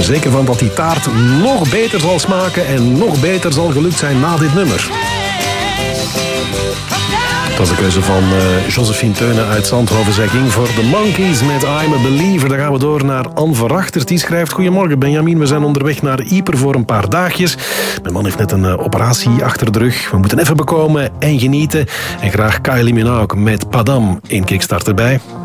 er zeker van dat die taart nog beter zal smaken en nog beter zal gelukt zijn na dit nummer. Dat was de keuze van Josephine Teunen uit Zandhoven. Zij ging voor The Monkees met I'm a Believer. Dan gaan we door naar Anne Verachtert. Die schrijft: Goedemorgen Benjamin, we zijn onderweg naar Yper voor een paar dagjes. Mijn man heeft net een operatie achter de rug. We moeten even bekomen en genieten. En graag Kylie Minogue met Padam in Kickstart erbij.